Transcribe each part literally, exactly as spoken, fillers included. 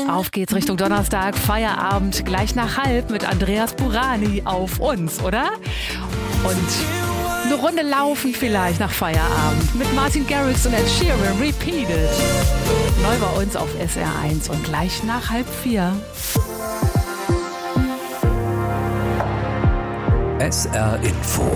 Auf geht's Richtung Donnerstag, Feierabend, gleich nach halb mit Andreas Burani auf uns, oder? Und eine Runde laufen vielleicht nach Feierabend mit Martin Garrix und Ed Sheeran, Repeated. Neu bei uns auf S R eins und gleich nach halb vier. S R Info.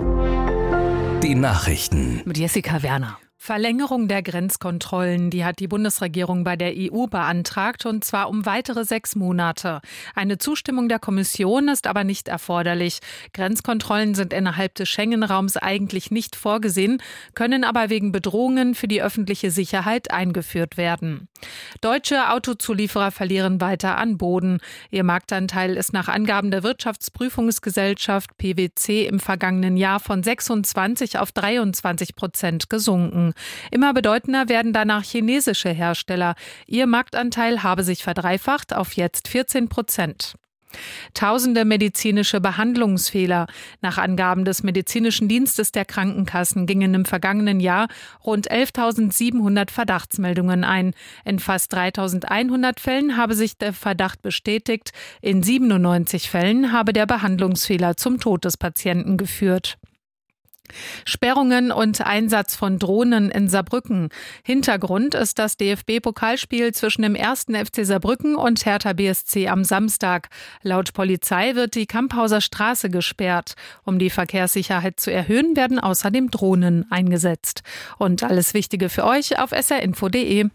Die Nachrichten. Mit Jessica Werner. Verlängerung der Grenzkontrollen, die hat die Bundesregierung bei der E U beantragt, und zwar um weitere sechs Monate. Eine Zustimmung der Kommission ist aber nicht erforderlich. Grenzkontrollen sind innerhalb des Schengen-Raums eigentlich nicht vorgesehen, können aber wegen Bedrohungen für die öffentliche Sicherheit eingeführt werden. Deutsche Autozulieferer verlieren weiter an Boden. Ihr Marktanteil ist nach Angaben der Wirtschaftsprüfungsgesellschaft P W C im vergangenen Jahr von sechsundzwanzig auf dreiundzwanzig Prozent gesunken. Immer bedeutender werden danach chinesische Hersteller. Ihr Marktanteil habe sich verdreifacht auf jetzt vierzehn Prozent. Tausende medizinische Behandlungsfehler. Nach Angaben des Medizinischen Dienstes der Krankenkassen gingen im vergangenen Jahr rund elftausendsiebenhundert Verdachtsmeldungen ein. In fast dreitausendeinhundert Fällen habe sich der Verdacht bestätigt. In siebenundneunzig Fällen habe der Behandlungsfehler zum Tod des Patienten geführt. Sperrungen und Einsatz von Drohnen in Saarbrücken. Hintergrund ist das D F B-Pokalspiel zwischen dem ersten F C Saarbrücken und Hertha B S C am Samstag. Laut Polizei wird die Kamphauser Straße gesperrt. Um die Verkehrssicherheit zu erhöhen, werden außerdem Drohnen eingesetzt. Und alles Wichtige für euch auf s r info punkt d e.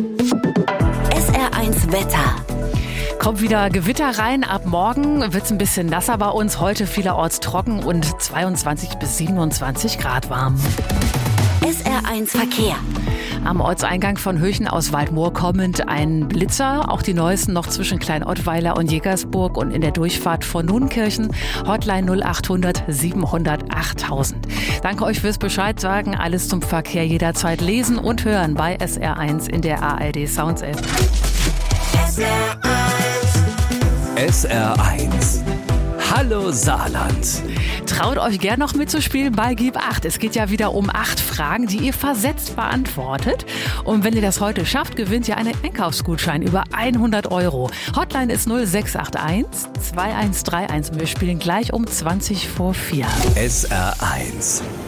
S R eins Wetter. Kommt wieder Gewitter rein. Ab morgen wird es ein bisschen nasser bei uns. Heute vielerorts trocken und zweiundzwanzig bis siebenundzwanzig Grad warm. S R eins Verkehr. Am Ortseingang von Höchen aus Waldmoor kommend ein Blitzer. Auch die neuesten noch zwischen Kleinottweiler und Jägersburg und in der Durchfahrt von Nudenkirchen. Hotline null achthundert siebenhundert achttausend. Danke euch fürs Bescheid sagen. Alles zum Verkehr jederzeit lesen und hören bei S R eins in der A R D Sounds App. S R eins. S R eins. Hallo Saarland. Traut euch gern noch mitzuspielen bei Gib acht. Es geht ja wieder um acht Fragen, die ihr versetzt beantwortet. Und wenn ihr das heute schafft, gewinnt ihr einen Einkaufsgutschein über hundert Euro. Hotline ist null sechs acht eins zwei eins drei eins. Wir spielen gleich um zwanzig vor vier. S R eins.